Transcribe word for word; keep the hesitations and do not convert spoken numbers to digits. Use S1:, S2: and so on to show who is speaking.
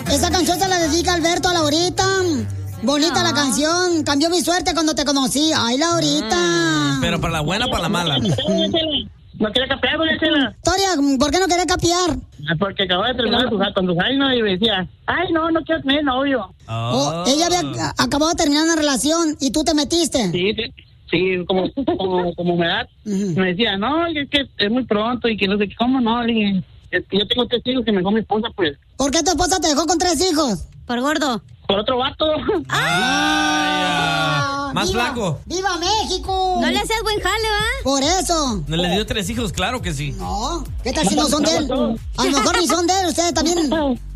S1: Esa canción se la dedica Alberto a Laurita. Bonita la canción. Cambió mi suerte cuando te conocí. Ay, Laurita.
S2: Mm, pero para la buena o para la mala.
S3: No quería capear, doña Chela.
S1: Victoria, ¿por qué no querés capear?
S3: Porque acababa de terminar con tus años y me decía, ay, no, no quiero tener novio.
S1: Oh. Oh, ella había acabado de terminar una relación y tú te metiste.
S3: Sí, sí, sí como, como, como me da. Uh-huh. Me decía, no, es que es muy pronto y que no sé qué, ¿cómo no? Le dije, yo tengo tres hijos que me dejó mi esposa, pues.
S1: ¿Por qué tu esposa te dejó con tres hijos?
S4: Por gordo.
S3: Por otro vato.
S2: ¡Ah! Más
S1: ¡Viva,
S2: flaco.
S1: ¡Viva México!
S4: No le hacías buen jale, ¿va?
S1: Por eso.
S2: ¿No le dio tres hijos? Claro que sí.
S1: No. ¿Qué tal si no son de él? A lo mejor ni son de él, ustedes también.